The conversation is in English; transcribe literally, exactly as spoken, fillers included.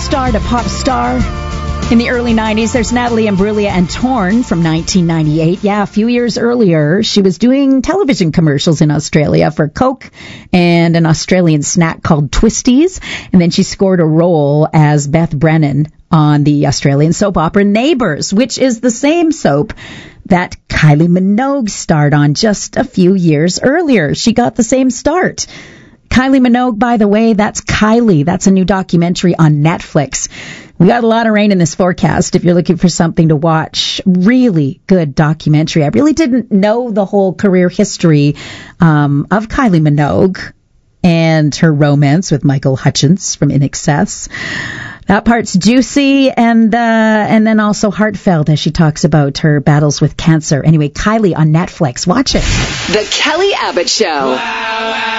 star to pop star. In the early nineties, there's Natalie Imbruglia and Torn from nineteen ninety-eight. Yeah, a few years earlier, she was doing television commercials in Australia for Coke and an Australian snack called Twisties. And then she scored a role as Beth Brennan on the Australian soap opera Neighbours, which is the same soap that Kylie Minogue starred on just a few years earlier. She got the same start. Kylie Minogue, by the way, that's Kylie. That's a new documentary on Netflix. We got a lot of rain in this forecast if you're looking for something to watch. Really good documentary. I really didn't know the whole career history um, of Kylie Minogue and her romance with Michael Hutchence from I N X S. That part's juicy and uh, and then also heartfelt as she talks about her battles with cancer. Anyway, Kylie on Netflix. Watch it. The Kelly Abbott Show. Wow.